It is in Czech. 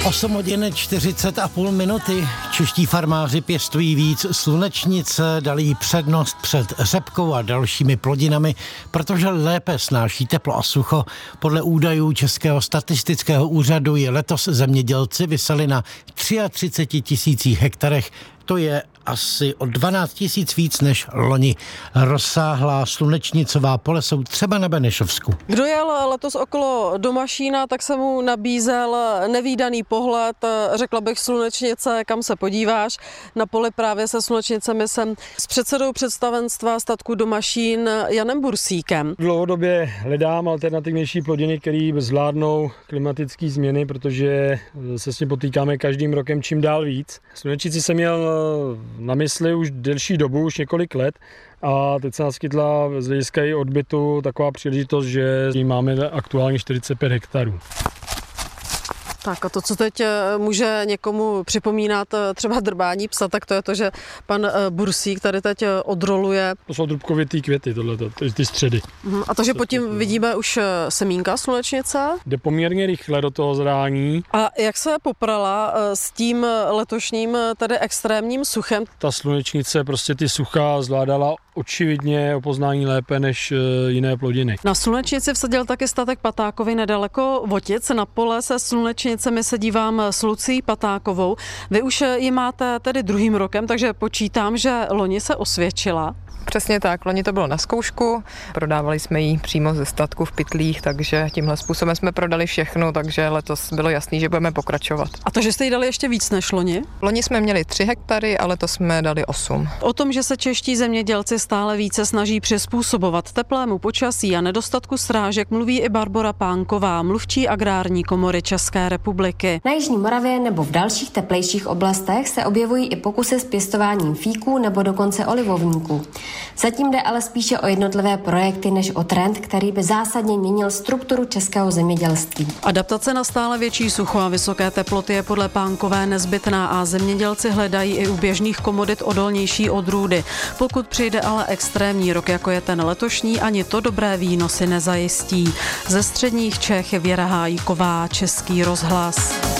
8 hodin 40,5 minuty. Čeští farmáři pěstují víc slunečnice, dali jí přednost před řepkou a dalšími plodinami, protože lépe snáší teplo a sucho. Podle údajů Českého statistického úřadu je letos zemědělci vysali na 33 000 hektarech. To je asi o 12 000 víc než loni. Rozsáhlá slunečnicová pole jsou třeba na Benešovsku. Kdo jel letos okolo Domašína, tak se mu nabízel nevídaný pohled, řekla bych slunečnice, kam se podíváš. Na poli právě se slunečnicemi jsem s předsedou představenstva statku Domašín Janem Bursíkem. Dlouhodobě hledám alternativnější plodiny, které zvládnou klimatické změny, protože se s tím potýkáme každým rokem čím dál víc. Slunečnici jsem měl na mysli už delší dobu, už několik let, a teď se naskytla z hlediska i odbytu taková příležitost, že máme aktuálně 45 hektarů. Tak a to, co teď může někomu připomínat třeba drbání psa, tak to je to, že pan Bursík tady teď odroluje. To jsou drobkovitý květy, ty středy. A to, že pod tím vidíme už semínka slunečnice. Jde poměrně rychle do toho zrání. A jak se poprala s tím letošním tady extrémním suchem? Ta slunečnice prostě ty sucha zvládala očividně o poznání lépe než jiné plodiny. Na slunečnici vsadil taky statek Patákovi nedaleko Votic. Na pole se slunečnicemi se dívám s Lucí Patákovou. Vy už ji máte tedy druhým rokem, takže počítám, že loni se osvědčila. Přesně tak, loni to bylo na zkoušku, prodávali jsme ji přímo ze statku v pytlích, takže tímhle způsobem jsme prodali všechno, takže letos bylo jasný, že budeme pokračovat. A to, že jste jí dali ještě víc než loni? Loni jsme měli 3 hektary, ale letos jsme dali 8. O tom, že se čeští zemědělci stále více snaží přizpůsobovat teplému počasí a nedostatku srážek, mluví i Barbora Pánková, mluvčí Agrární komory České republiky. Na jižní Moravě nebo v dalších teplejších oblastech se objevují i pokusy s pěstováním fíků nebo dokonce olivovníků. Zatím jde ale spíše o jednotlivé projekty než o trend, který by zásadně měnil strukturu českého zemědělství. Adaptace na stále větší sucho a vysoké teploty je podle Pánkové nezbytná a zemědělci hledají i u běžných komodit odolnější odrůdy. Pokud přijde ale extrémní rok, jako je ten letošní, ani to dobré výnosy nezajistí. Ze středních Čech Věra Hájková, Český rozhlas.